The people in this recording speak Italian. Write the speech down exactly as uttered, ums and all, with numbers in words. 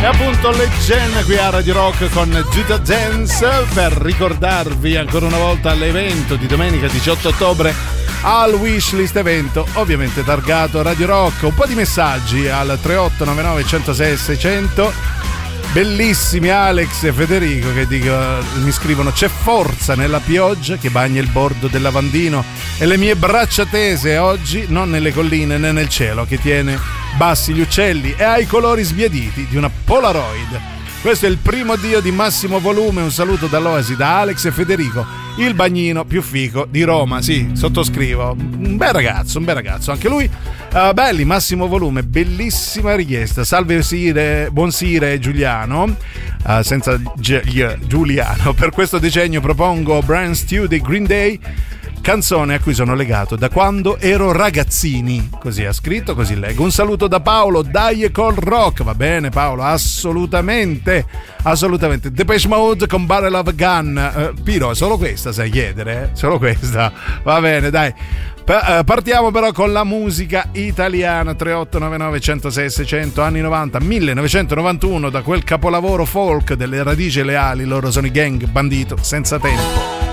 E appunto leggenda qui a Radio Rock con Gita Dance per ricordarvi ancora una volta l'evento di domenica diciotto ottobre al Wishlist evento, ovviamente targato Radio Rock. Un po' di messaggi al tre otto nove nove uno zero sei sei zero zero. Bellissimi Alex e Federico che dico, mi scrivono: c'è forza nella pioggia che bagna il bordo del lavandino e le mie braccia tese oggi, non nelle colline né nel cielo che tiene bassi gli uccelli e ha i colori sbiaditi di una Polaroid. Questo è il primo dio di massimo volume. Un saluto dall'Oasi da Alex e Federico, il bagnino più fico di Roma. Sì, sottoscrivo. Un bel ragazzo, un bel ragazzo anche lui. Uh, belli, massimo volume, bellissima richiesta. Salve Sire, buon Sire Giuliano, uh, senza G- Giuliano. Per questo decennio propongo Brand Stew dei Green Day, canzone a cui sono legato da quando ero ragazzini. Così ha scritto, così leggo. Un saluto da Paolo, dai col rock. Va bene Paolo, assolutamente, assolutamente. Depeche Mode con Barrel of Gun. uh, Piro, solo questa sai chiedere, eh? Solo questa, va bene, dai. Partiamo però con la musica italiana. Tre otto nove nove uno zero sei sei zero zero, anni novanta, millenovecentonovantuno, da quel capolavoro folk delle Radici Leali. Loro sono i Gang Bandito Senza Tempo.